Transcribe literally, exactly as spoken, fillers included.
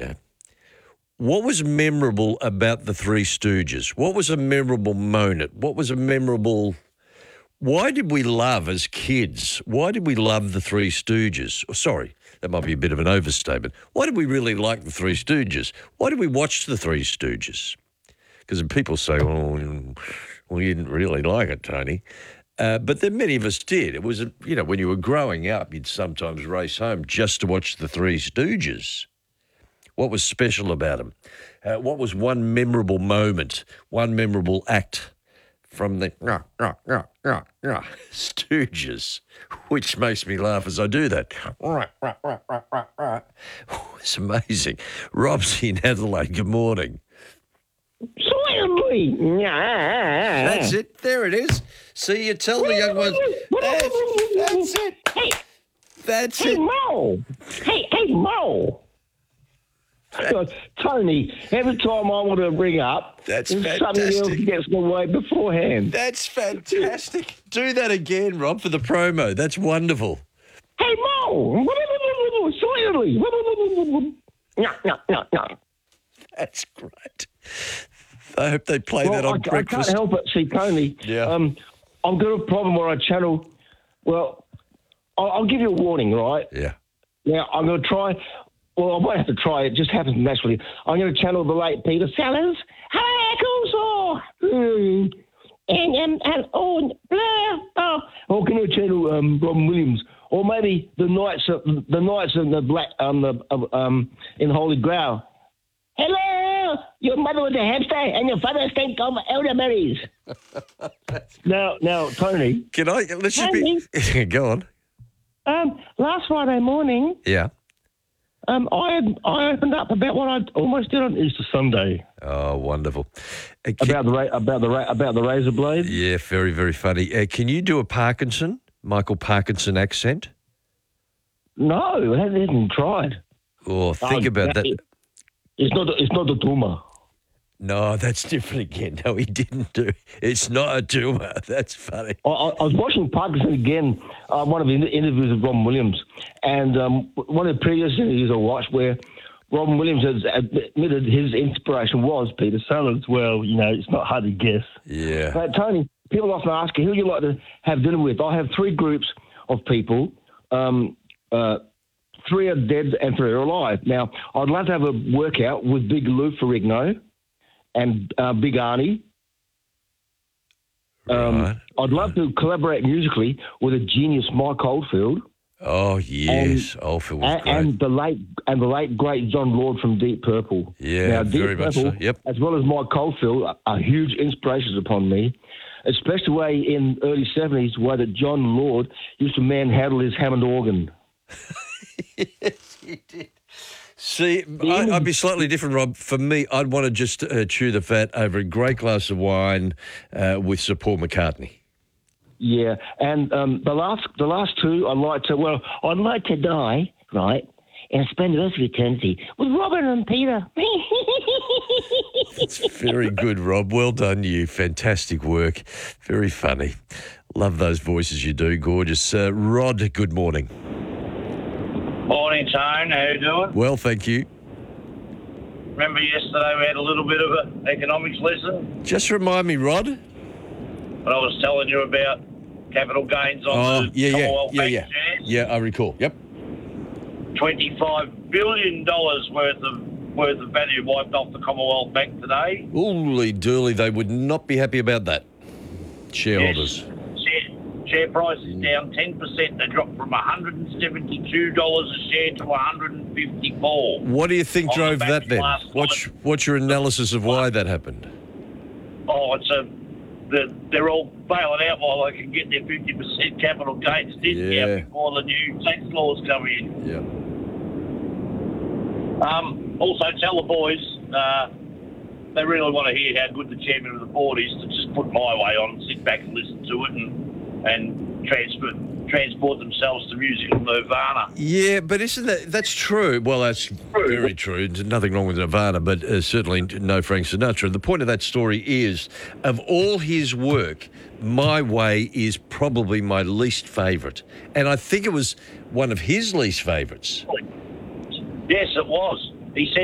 you, what was memorable about the Three Stooges? What was a memorable moment? What was a memorable... Why did we love, as kids, why did we love the Three Stooges? Oh, sorry, that might be a bit of an overstatement. Why did we really like the Three Stooges? Why did we watch the Three Stooges? Because people say, oh, well, you didn't really like it, Tony. Uh, but then many of us did. It was, a, you know, when you were growing up, you'd sometimes race home just to watch the Three Stooges. What was special about them? Uh, what was one memorable moment, one memorable act from the uh, uh, uh, uh, uh, Stooges, which makes me laugh as I do that. It's amazing. Rob's in Adelaide. Good morning. That's it. There it is. See, you tell the young ones. That's, that's it. Hey, that's hey, it. Mo. Hey, hey, Mo. Tony, every time I want to bring up, That's something fantastic. else gets in the way beforehand. That's fantastic. Do that again, Rob, for the promo. That's wonderful. Hey, Mo. Silently. No, no, no, no. That's great. I hope they play Well, that on I, breakfast. I can't help it. See, Tony, Yeah. um, I've got a problem where I channel. Well, I'll, I'll give you a warning, right? Yeah. Now, I'm going to try. Well, I won't have to try. It just happens naturally. I'm going to channel the late Peter Sellers. Hello, Coulson. And, and, and, oh, blah, oh. Or can I channel um, Robin Williams? Or maybe the Knights of the Knights in the Black, um, the, uh, um, in Holy Grail. Hello, your mother was a hamster and your father stank of elderberries. now, now, Tony. Can I, let's just be, go on. Um, last Friday morning, Yeah. um, I I opened up about what I almost did on Easter Sunday. Oh, wonderful. Uh, can- About the ra- about the ra- about the razor blade. yeah, very, very funny. Uh, can you do a Parkinson, Michael Parkinson accent? No, I haven't even tried. Oh, think Oh, about that. it- It's not. It's not the tumor. No, that's different again. No, he didn't do. It's not a tumour. That's funny. I, I I was watching Parkinson again, uh, one of the interviews with Robin Williams, and um, one of the previous interviews I watched where Robin Williams has admitted his inspiration was Peter Sellers. Well, you know, it's not hard to guess. Yeah. But Tony, people often ask you, who you like to have dinner with? I have three groups of people. Um, uh, three are dead and three are alive. Now, I'd love to have a workout with Big Lou Ferrigno and uh, Big Arnie. Um, Right. I'd love to collaborate musically with a genius Mike Oldfield Oh, yes. Oldfield was and, great. and the late and the late great John Lord from Deep Purple. Yeah, now, Deep very much Purple, so. Yep. as well as Mike Oldfield, are, are huge inspirations upon me, especially the way in early seventies, the way that John Lord used to manhandle his Hammond organ. Yes, he did. See, I, I'd be slightly different, Rob. For me, I'd want to just uh, chew the fat over a great glass of wine uh, with Sir Paul McCartney. Yeah, and um, the last the last two, I'd like to, well, I'd like to die, right, and spend the rest of eternity with Robin and Peter. It's very good, Rob. Well done, you. Fantastic work. Very funny. Love those voices you do. Gorgeous. Uh, Rod, good morning. Morning, Tone. How you doing? Well, thank you. Remember yesterday we had a little bit of an economics lesson Just remind me, Rod. when I was telling you about capital gains on Oh, the yeah, yeah, Commonwealth yeah, Bank yeah. shares. Yeah, I recall. Yep. twenty-five billion dollars worth of worth of value wiped off the Commonwealth Bank today. Holy dooly, they would not be happy about that. Shareholders. Yes. Share, share price is down ten percent. They dropped from one hundred seventy-two dollars a share to one hundred fifty-four dollars. What do you think On the drove back that then? last What's, night. what's your analysis of why that happened? Oh, it's a... The, they're all bailing out while they can get their fifty percent capital gains discount Yeah. before the new tax laws come in. Yeah. Um, also, tell the boys uh, they really want to hear how good the chairman of the board is to just put my way on and sit back and listen to it and and transfer, transport themselves to musical nirvana. Yeah, but isn't that, that's true. Well, that's very true. There's nothing wrong with Nirvana, but uh, certainly no Frank Sinatra. The point of that story is, of all his work, My Way is probably my least favourite. And I think it was one of his least favourites. Yes, it was. He said